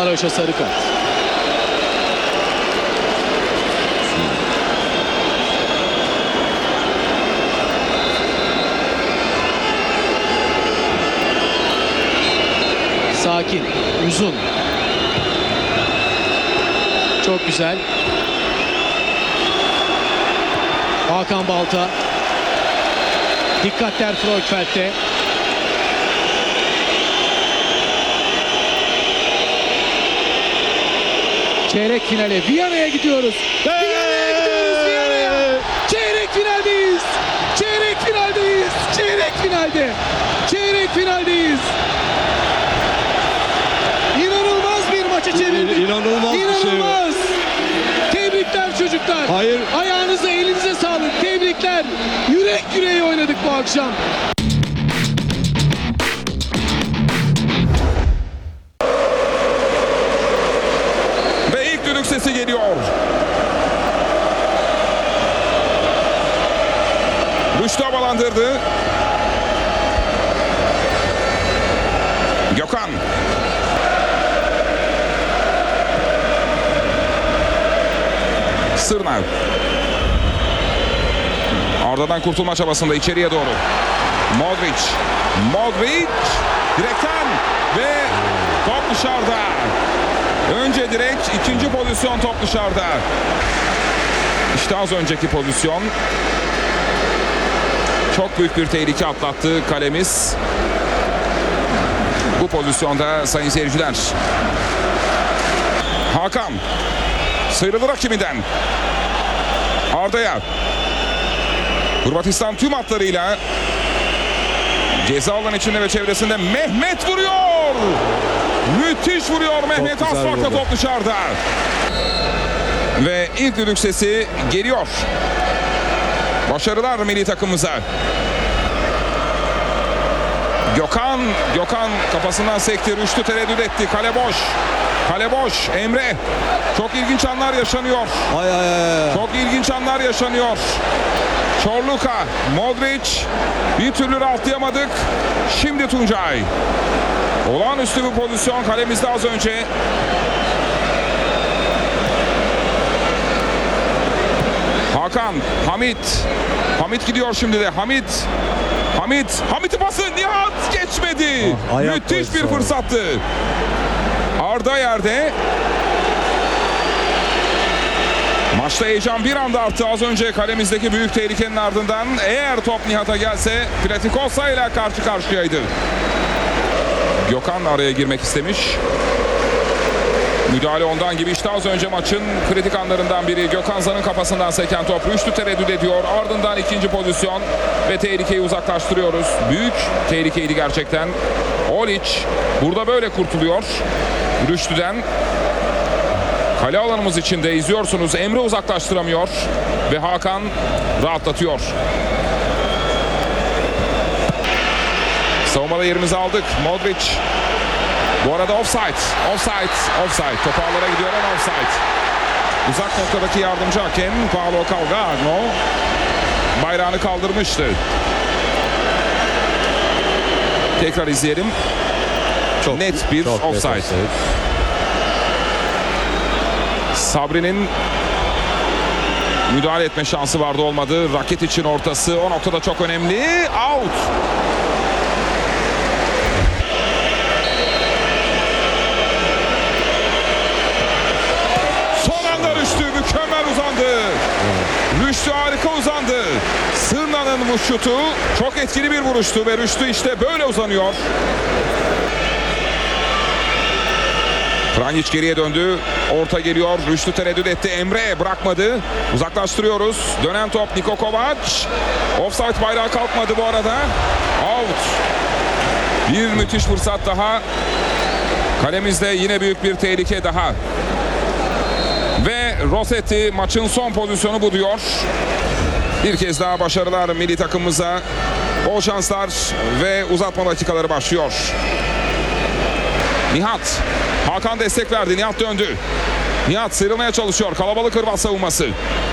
Maraş'a sarı kart. Sakin, uzun. Çok güzel. Hakan Balta. Dikkatler Freufeld'de. Çeyrek finale Viyana'ya gidiyoruz. Viyana'ya gidiyoruz, Viyana'ya. Çeyrek finaldeyiz. Çeyrek finaldeyiz. Çeyrek finalde. Çeyrek finaldeyiz. İnanılmaz bir maçı çevirdik. İnanılmaz bir şey var. Tebrikler çocuklar. Hayır. Ayağınıza, elinize sağlık. Tebrikler. Yürek yüreğe oynadık bu akşam. Ve ilk düdük sesi geliyor. Rüştü havalandırdı. Gökhan. Sırnav. Arda'dan kurtulma çabasında içeriye doğru. Modric. Modric. Direkten ve top dışarıda. Önce direk, ikinci pozisyon top dışarıda. İşte az önceki pozisyon. Çok büyük bir tehlike atlattı kalemiz. Bu pozisyonda sayın seyirciler. Hakan. Sıyrılır rakibinden. Arda'ya. Hırvatistan tüm hatlarıyla ceza alan içinde ve çevresinde Mehmet vuruyor. Müthiş vuruyor Mehmet, az farkla top dışarıda. Ve ilk düdük sesi geliyor. Başarılar milli takımımıza. Gökhan kafasından sekti. Rüştü tereddüt etti. Kale boş. Kale boş. Emre. Çok ilginç anlar yaşanıyor. Çok ilginç anlar yaşanıyor. Çorluka. Modric. Bir türlü rahatlayamadık. Şimdi Tuncay. Olağanüstü bir pozisyon kalemizde az önce. Hakan. Hamit gidiyor şimdi de. Hamit'in pası. Nihat geçmedi. Müthiş bir fırsattı. Arda yerde. Maçta heyecan bir anda arttı az önce kalemizdeki büyük tehlikenin ardından. Eğer top Nihat'a gelse Platikosa ile karşı karşıyaydı. Gökhan araya girmek istemiş. Müdahale ondan gibi. İşte az önce maçın kritik anlarından biri. Gökhan Zan'ın kafasından seken top. Rüştü tereddüt ediyor. Ardından ikinci pozisyon ve tehlikeyi uzaklaştırıyoruz. Büyük tehlikeydi gerçekten. Olic burada böyle kurtuluyor Rüştü'den. Kale alanımız içinde izliyorsunuz. Emre uzaklaştıramıyor ve Hakan rahatlatıyor. Savunmada yerimizi aldık. Modric. Bu arada offside. Top ağlara gidiyor ama offside. Uzak noktadaki yardımcı hakem Paolo Calgagno bayrağını kaldırmıştı. Tekrar izleyelim. Çok net bir offside. Sabri'nin müdahale etme şansı vardı, olmadı. Rakitic'in ortası o noktada çok önemli. Out. Son anda Rüştü mükemmel uzandı. Rüştü harika uzandı. Sırna'nın bu şutu çok etkili bir vuruştu ve Rüştü işte böyle uzanıyor. Pranjic geriye döndü. Orta geliyor. Rüştü tereddüt etti. Emre bırakmadı. Uzaklaştırıyoruz. Dönen top Niko Kovac. Offside bayrağı kalkmadı bu arada. Out. Bir müthiş fırsat daha. Kalemizde yine büyük bir tehlike daha. Ve Rossetti maçın son pozisyonu bu diyor. Bir kez daha başarılar milli takımımıza. Bol şanslar ve uzatma dakikaları başlıyor. Nihat. Hakan destek verdi. Nihat döndü. Nihat sıyrılmaya çalışıyor. Kalabalık Hırvat savunması.